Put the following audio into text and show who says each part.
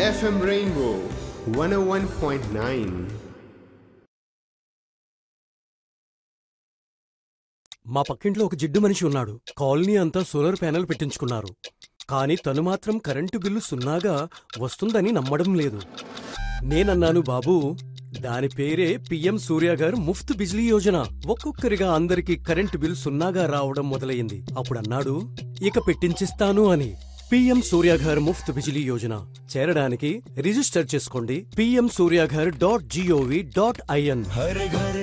Speaker 1: FM Rainbow 101.9.
Speaker 2: మా పక్కింట్లో ఒక జిడ్డు మనిషి ఉన్నాడు. కాలనీ అంతా సోలార్ ప్యానెల్ పెట్టించుకున్నారు. కానీ తను మాత్రం కరెంటు బిల్లు సున్నాగా వస్తుందని నమ్మడం లేదు. నేనన్నాను, బాబూ, దాని పేరే పిఎం సూర్య గారు ముఫ్త్ బిజ్లీ యోజన. ఒక్కొక్కరిగా అందరికీ కరెంటు బిల్ సున్నాగా రావడం మొదలయ్యింది. అప్పుడన్నాడు, ఇక పెట్టించిస్తాను అని. పిఎం సూర్య గారు ముఫ్త్ బిజ్లీ యోజన చేరడానికి రిజిస్టర్ చేసుకోండి. pmsuryaghar.gov.in.